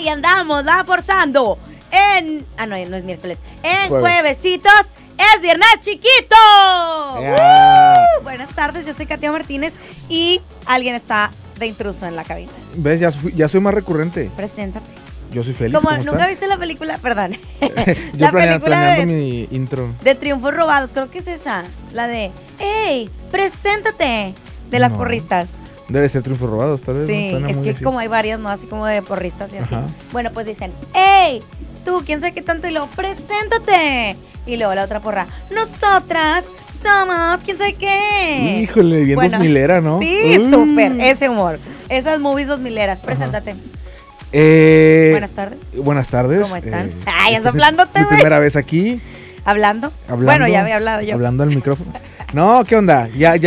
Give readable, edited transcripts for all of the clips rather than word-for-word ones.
Y andamos la forzando en... Ah, no es miércoles. En Juevesitos es Viernes Chiquito. Buenas tardes, yo soy Katia Martínez y alguien está de intruso en la cabina. ¿Ves? Ya soy más recurrente. Preséntate. Yo soy Félix. Como nunca viste la película, perdón. Yo planeando mi intro. De Triunfos Robados, creo que es esa. La de, ¡Ey! ¡Preséntate! De las porristas. Debe ser Triunfos Robados, tal vez. Sí, ¿no? es que así. como hay varias, ¿no? Así como de porristas y así. Ajá. Bueno, pues dicen, ¡Ey! Tú, quién sabe qué tanto, y luego, ¡preséntate! Y luego la otra porra, nosotras somos, quién sabe qué. Híjole, bien bueno, 2000era, ¿no? Sí, súper, ese humor. Esas movies 2000eras, preséntate. Buenas tardes. Buenas tardes. ¿Cómo están? Ay, soplándote, mi güey. primera vez aquí. ¿Hablando? Bueno, ya había hablado yo. Hablando al micrófono. No, ¿qué onda?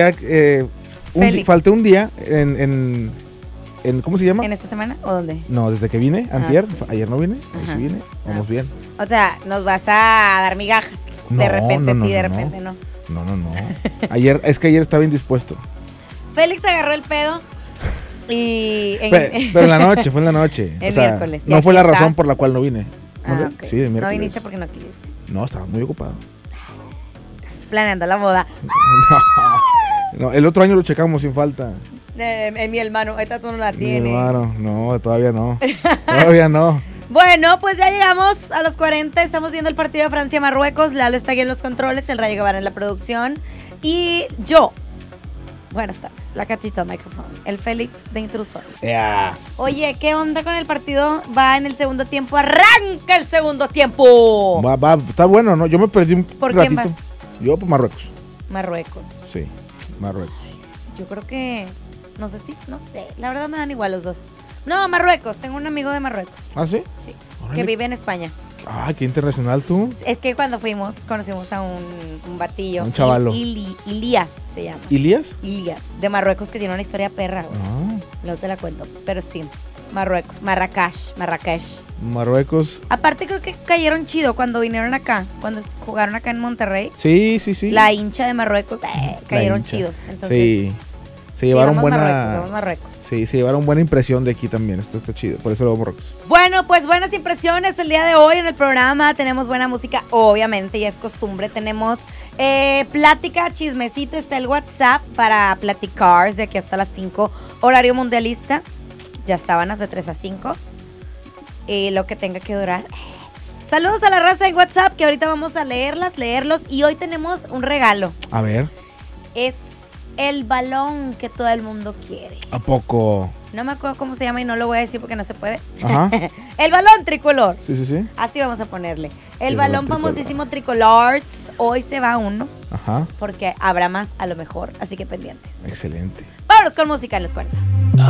Falté un día en ¿cómo se llama? ¿En esta semana o dónde? No, desde que vine, antier. Sí. Ayer no vine, hoy sí vine. Vamos bien. O sea, nos vas a dar migajas. No, de repente no, sí, de no, repente no. No. Ayer estaba indispuesto. Félix agarró el pedo y... Pero en la noche, fue en la noche. El o sea, miércoles. No fue la razón por la cual no vine. Ah, okay. Sí, de miércoles. No viniste porque no quisiste. No, estaba muy ocupado. Planeando la boda. No, el otro año lo checamos sin falta. Mi hermano, esta tú no la Mi tienes. hermano, no, todavía no. Todavía no. Bueno, pues ya llegamos a los 40. Estamos viendo el partido de Francia-Marruecos. Lalo está aquí en los controles, el Rayo Guevara en la producción. Y yo. Buenas tardes, la Catita del micrófono. El Félix de intrusor. Yeah. Oye, ¿qué onda con el partido? Va en el segundo tiempo. ¡Arranca el segundo tiempo! Está bueno, ¿no? Yo me perdí un ¿Por ratito. quién vas? Yo por Marruecos. Marruecos. Sí, Marruecos. Yo creo que... No sé. La verdad me dan igual los dos. No, Marruecos. Tengo un amigo de Marruecos. ¿Ah, sí? Sí. Órale. Que vive en España. Ay, qué internacional tú. Es que cuando fuimos, conocimos a un batillo. Un chavalo. Ilías se llama. ¿Ilías? Ilías. De Marruecos, que tiene una historia perra, güey. Ah. Luego te la cuento. Pero sí. Marruecos. Marrakech. Marruecos. Aparte creo que cayeron chido cuando vinieron acá. Cuando jugaron acá en Monterrey. Sí. La hincha de Marruecos. Cayeron chidos. Entonces, sí. Se llevaron vamos Marruecos. Sí, se llevaron buena impresión de aquí también. Esto está chido. Por eso lo vamos Marruecos. Bueno, pues buenas impresiones el día de hoy en el programa. Tenemos buena música, obviamente, ya es costumbre. Tenemos plática, chismecito. Está el WhatsApp para platicar de aquí hasta las 5. Horario mundialista. Ya sábanas de 3 a 5. Lo que tenga que durar. Saludos a la raza en WhatsApp, que ahorita vamos a leerlos. Y hoy tenemos un regalo. A ver. Es el balón que todo el mundo quiere. ¿A poco? No me acuerdo cómo se llama y no lo voy a decir porque no se puede. Ajá. El balón tricolor. Sí. Así vamos a ponerle. El El balón balón famosísimo tricolor. Hoy se va uno. Ajá. Porque habrá más a lo mejor. Así que pendientes. Excelente. Vámonos con música en los 40.